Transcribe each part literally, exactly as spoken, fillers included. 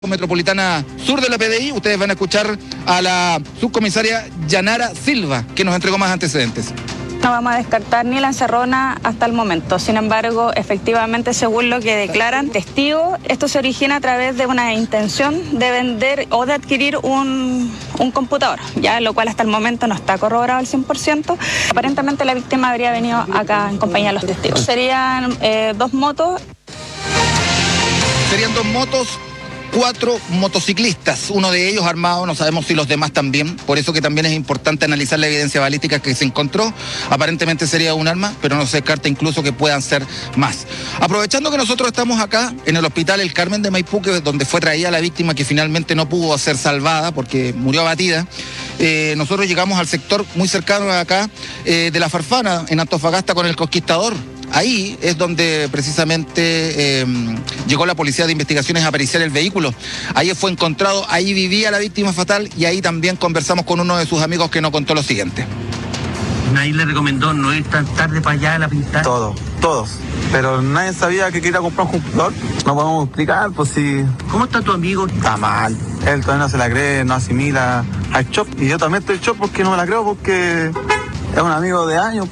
Metropolitana Sur de la P D I, ustedes van a escuchar a la subcomisaria Yanara Silva, que nos entregó más antecedentes. No vamos a descartar ni la encerrona hasta el momento. Sin embargo, efectivamente, según lo que declaran testigos, esto se origina a través de una intención de vender o de adquirir un, un computador, ya lo cual hasta el momento no está corroborado al cien por ciento. Aparentemente la víctima habría venido acá en compañía de los testigos. Serían eh, dos motos. Serían dos motos. Cuatro motociclistas, uno de ellos armado, no sabemos si los demás también, por eso que también es importante analizar la evidencia balística que se encontró. Aparentemente sería un arma, pero no se descarta incluso que puedan ser más. Aprovechando que nosotros estamos acá en el hospital El Carmen de Maipú, que es donde fue traída la víctima que finalmente no pudo ser salvada porque murió abatida, eh, nosotros llegamos al sector muy cercano acá eh, de La Farfana, en Antofagasta, con el Conquistador. Ahí es donde precisamente eh, llegó la policía de investigaciones a periciar el vehículo. Ahí fue encontrado, ahí vivía la víctima fatal y ahí también conversamos con uno de sus amigos que nos contó lo siguiente. Nadie le recomendó no ir tan tarde para allá a la pintada. Todos, todos. Pero nadie sabía que quería comprar un computador. No podemos explicar, pues si... ¿Cómo está tu amigo? Está mal. Él todavía no se la cree, no asimila al shop. Y yo también estoy shop porque no me la creo, porque es un amigo de años.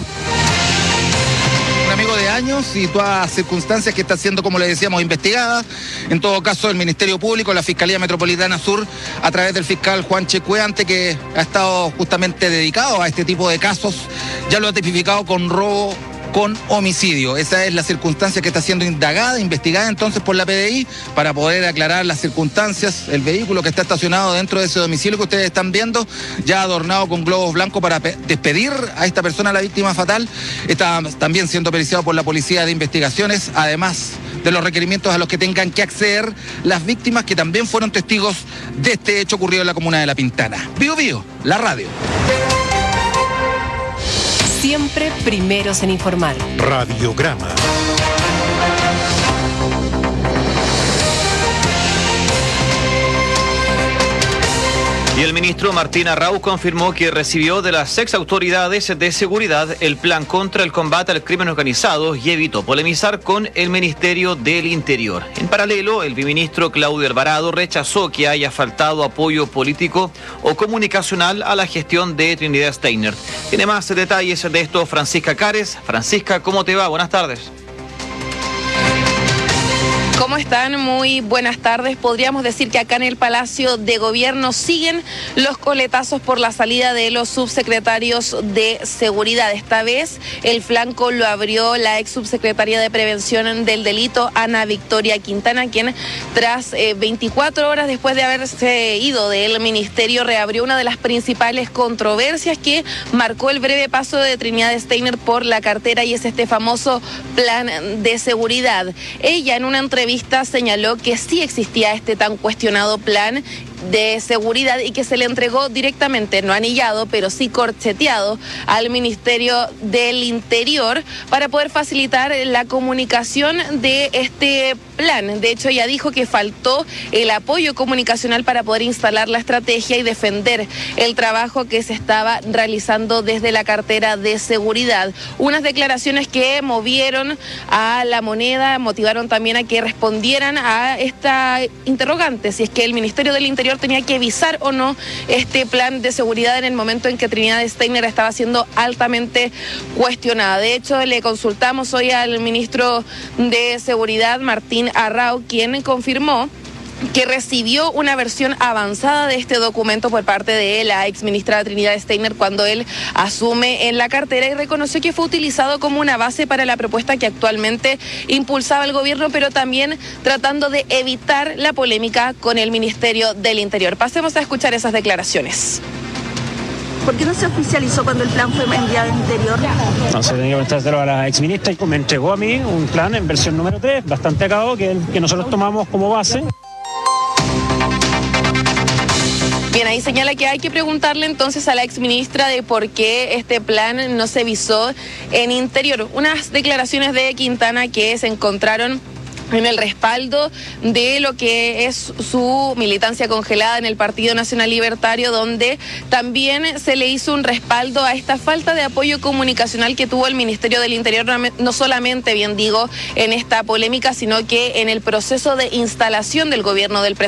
Un amigo de años y todas circunstancias que está siendo, como le decíamos, investigada. En todo caso, el Ministerio Público, la Fiscalía Metropolitana Sur, a través del fiscal Juan Checueante, que ha estado justamente dedicado a este tipo de casos, ya lo ha tipificado con robo con homicidio. Esa es la circunstancia que está siendo indagada, investigada entonces por la P D I, para poder aclarar las circunstancias. El vehículo que está estacionado dentro de ese domicilio que ustedes están viendo, ya adornado con globos blancos para despedir a esta persona, la víctima fatal, está también siendo periciado por la Policía de Investigaciones, además de los requerimientos a los que tengan que acceder las víctimas que también fueron testigos de este hecho ocurrido en la comuna de La Pintana. Bío Bío, la radio. Siempre primeros en informar. Radiograma. Y el ministro Martín Arrau confirmó que recibió de las ex autoridades de seguridad el plan contra el combate al crimen organizado y evitó polemizar con el Ministerio del Interior. En paralelo, el viceministro Claudio Alvarado rechazó que haya faltado apoyo político o comunicacional a la gestión de Trinidad Steiner. Tiene más detalles de esto Francisca Cares. Francisca, ¿cómo te va? Buenas tardes. ¿Cómo están? Muy buenas tardes. Podríamos decir que acá en el Palacio de Gobierno siguen los coletazos por la salida de los subsecretarios de Seguridad. Esta vez el flanco lo abrió la ex subsecretaria de Prevención del Delito, Ana Victoria Quintana, quien tras eh, veinticuatro horas después de haberse ido del ministerio reabrió una de las principales controversias que marcó el breve paso de Trinidad Steiner por la cartera, y es este famoso plan de seguridad. Ella en una entrevista señaló que sí existía este tan cuestionado plan de seguridad y que se le entregó directamente, no anillado, pero sí corcheteado al Ministerio del Interior para poder facilitar la comunicación de este plan. De hecho, ella dijo que faltó el apoyo comunicacional para poder instalar la estrategia y defender el trabajo que se estaba realizando desde la cartera de seguridad. Unas declaraciones que movieron a la moneda, motivaron también a que respondieran a esta interrogante, si es que el Ministerio del Interior tenía que visar o no este plan de seguridad en el momento en que Trinidad Steiner estaba siendo altamente cuestionada. De hecho, le consultamos hoy al ministro de Seguridad, Martín Arrau, quien confirmó que recibió una versión avanzada de este documento por parte de la ex ministra Trinidad Steiner cuando él asume en la cartera, y reconoció que fue utilizado como una base para la propuesta que actualmente impulsaba el gobierno, pero también tratando de evitar la polémica con el Ministerio del Interior. Pasemos a escuchar esas declaraciones. ¿Por qué no se oficializó cuando el plan fue enviado al Interior? No se tenía que preguntárselo a la exministra, y me entregó a mí un plan en versión número tres, bastante acabado, que, que nosotros tomamos como base. Bien, ahí señala que hay que preguntarle entonces a la exministra de por qué este plan no se visó en Interior. Unas declaraciones de Quintana que se encontraron en el respaldo de lo que es su militancia congelada en el Partido Nacional Libertario, donde también se le hizo un respaldo a esta falta de apoyo comunicacional que tuvo el Ministerio del Interior, no solamente, bien digo, en esta polémica, sino que en el proceso de instalación del gobierno del presidente